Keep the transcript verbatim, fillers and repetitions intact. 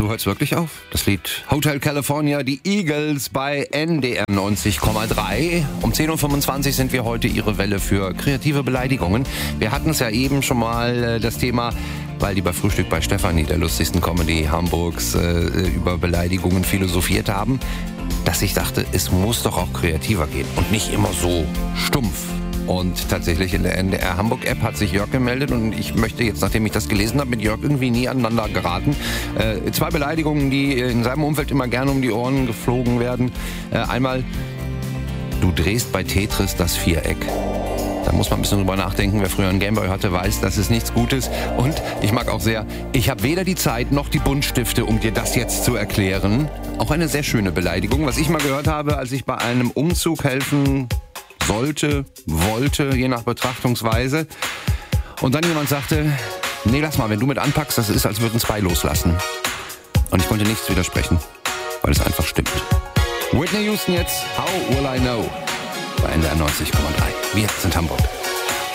So hört's wirklich auf. Das Lied Hotel California, die Eagles bei N D R neunzig Komma drei. Um zehn Uhr fünfundzwanzig sind wir heute Ihre Welle für kreative Beleidigungen. Wir hatten es ja eben schon mal, das Thema, weil die bei Frühstück bei Stefanie, der lustigsten Comedy Hamburgs, äh, über Beleidigungen philosophiert haben, dass ich dachte, es muss doch auch kreativer gehen und nicht immer so stumpf. Und tatsächlich in der N D R Hamburg App hat sich Jörg gemeldet und ich möchte jetzt, nachdem ich das gelesen habe, mit Jörg irgendwie nie aneinander geraten. Äh, zwei Beleidigungen, die in seinem Umfeld immer gerne um die Ohren geflogen werden. Äh, einmal, du drehst bei Tetris das Viereck. Da muss man ein bisschen drüber nachdenken. Wer früher einen Gameboy hatte, weiß, das ist nichts Gutes. Und ich mag auch sehr, ich habe weder die Zeit noch die Buntstifte, um dir das jetzt zu erklären. Auch eine sehr schöne Beleidigung, was ich mal gehört habe, als ich bei einem Umzug helfen sollte, wollte, je nach Betrachtungsweise. Und dann jemand sagte, nee, lass mal, wenn du mit anpackst, das ist, als würden zwei loslassen. Und ich konnte nichts widersprechen, weil es einfach stimmt. Whitney Houston jetzt, How Will I Know? Bei N D R neunzig Komma drei. Wir sind Hamburg.